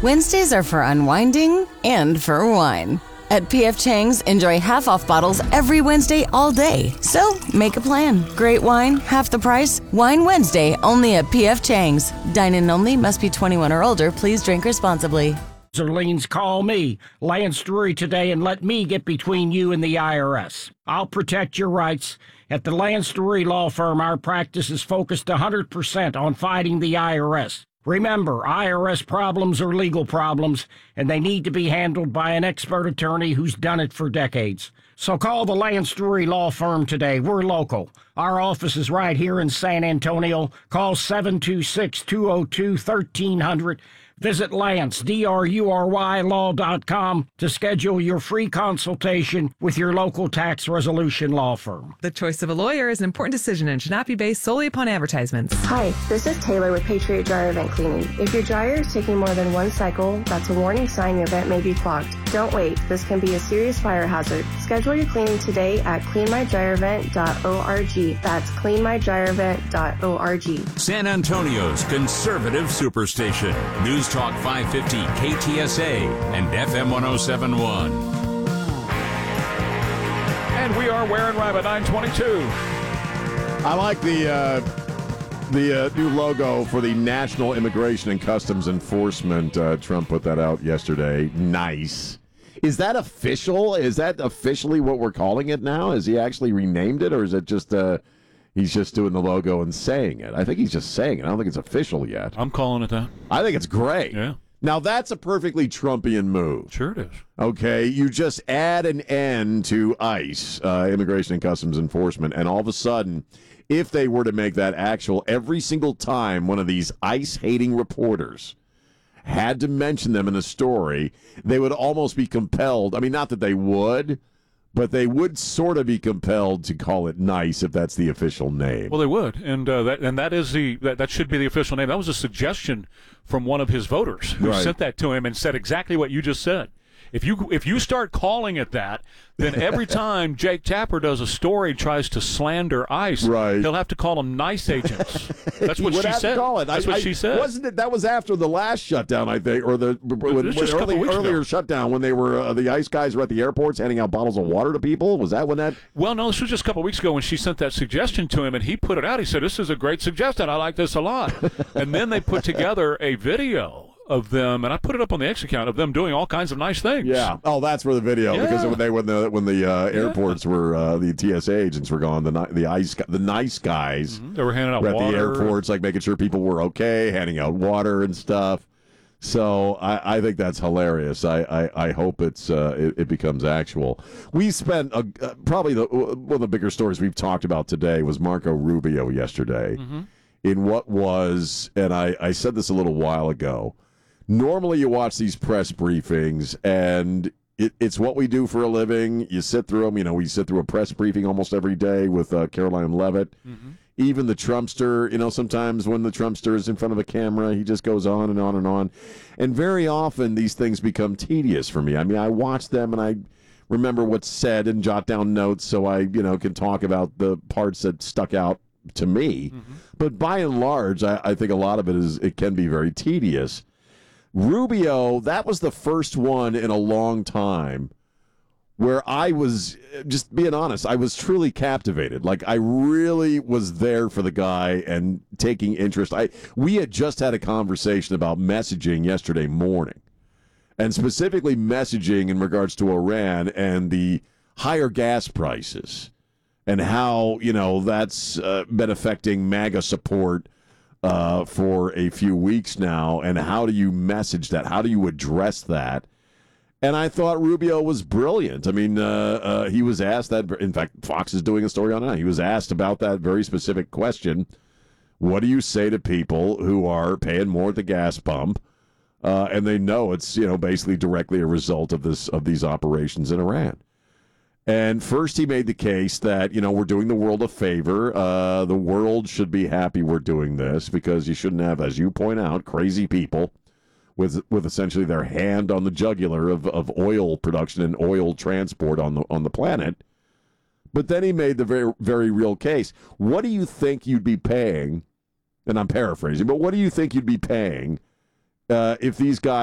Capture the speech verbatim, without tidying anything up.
Wednesdays are for unwinding and for wine. At P F Chang's, enjoy half-off bottles every Wednesday all day. So, make a plan. Great wine, half the price. Wine Wednesday, only at P F Chang's. Dine-in only, must be twenty-one or older. Please drink responsibly. Liens, call me, Lance Drury, today, and let me get between you and the I R S. I'll protect your rights. At the Lance Drury Law Firm, our practice is focused one hundred percent on fighting the I R S. Remember, I R S problems are legal problems, and they need to be handled by an expert attorney who's done it for decades. So call the Lance Drury Law Firm today. We're local. Our office is right here in San Antonio. Call seven two six, two oh two, one three zero zero. Visit Lance, D R U R Y law dot com to schedule your free consultation with your local tax resolution law firm. The choice of a lawyer is an important decision and should not be based solely upon advertisements. Hi, this is Taylor with Patriot Dryer Vent Cleaning. If your dryer is taking more than one cycle, that's a warning sign your vent may be clogged. Don't wait. This can be a serious fire hazard. Schedule your cleaning today at clean my dryer vent dot org. That's clean my dryer vent dot org. San Antonio's conservative superstation. News Talk five fifty K T S A and F M one oh seven point one. And we are wearing Rabbit nine twenty-two. I like the uh, the uh, new logo for the National Immigration and Customs Enforcement. Uh, Trump put that out yesterday. Nice. Is that official? Is that officially what we're calling it now? Has he actually renamed it, or is it just uh, he's just doing the logo and saying it? I think he's just saying it. I don't think it's official yet. I'm calling it that. I think it's great. Yeah. Now, that's a perfectly Trumpian move. Sure it is. Okay, you just add an N to ICE, uh, Immigration and Customs Enforcement, and all of a sudden, if they were to make that actual, every single time one of these ICE-hating reporters had to mention them in a story, they would almost be compelled. I mean, not that they would, but they would sort of be compelled to call it NICE if that's the official name. Well, they would, and uh, that and that is the that, that should be the official name. That was a suggestion from one of his voters who Right. sent that to him and said exactly what you just said. If you if you start calling it that, then every time Jake Tapper does a story, tries to slander ICE, Right. he'll have to call them NICE agents. That's what He would she have to said. call it. That's I, what I, she said. Wasn't it? That was after the last shutdown, I think, or the when, was just a couple early, weeks earlier ago. shutdown when they were uh, the ICE guys were at the airports handing out bottles of water to people. Was that when that? Well, no, this was just a couple of weeks ago when she sent that suggestion to him, and he put it out. He said, "This is a great suggestion. I like this a lot." And then they put together a video of them, and I put it up on the X account, of them doing all kinds of nice things. Yeah. Oh, that's for the video Yeah. because when they when the when the uh, airports were uh, the T S A agents were gone, the ni- the ICE gu- the nice guys They were handing out were at water. the airports, like making sure people were okay, handing out water and stuff. So I, I think that's hilarious. I, I, I hope it's uh, it, it becomes actual. We spent a, uh, probably the one of the bigger stories we've talked about today was Marco Rubio yesterday Mm-hmm. in what was, and I, I said this a little while ago. Normally, you watch these press briefings, and it, it's what we do for a living. You sit through them. You know, we sit through a press briefing almost every day with uh, Caroline Levitt. Mm-hmm. Even the Trumpster, you know, sometimes when the Trumpster is in front of a camera, he just goes on and on and on. And very often, these things become tedious for me. I mean, I watch them, and I remember what's said and jot down notes so I, you know, can talk about the parts that stuck out to me. Mm-hmm. But by and large, I, I think a lot of it is it can be very tedious. Rubio, that was the first one in a long time where I was, just being honest, I was truly captivated. Like, I really was there for the guy and taking interest. I We had just had a conversation about messaging yesterday morning, and specifically messaging in regards to Iran and the higher gas prices and how, you know, that's uh, been affecting MAGA support Uh, for a few weeks now, and how do you message that? How do you address that? And I thought Rubio was brilliant. I mean, uh, uh, he was asked that. In fact, Fox is doing a story on that. He was asked about that very specific question. What do you say to people who are paying more at the gas pump, uh, and they know it's, you know, basically directly a result of this of these operations in Iran? And first he made the case that, you know, we're doing the world a favor. Uh, the world should be happy we're doing this because you shouldn't have, as you point out, crazy people with with essentially their hand on the jugular of, of oil production and oil transport on the on the planet. But then he made the very, very real case. What do you think you'd be paying, and I'm paraphrasing, but what do you think you'd be paying uh, if these guys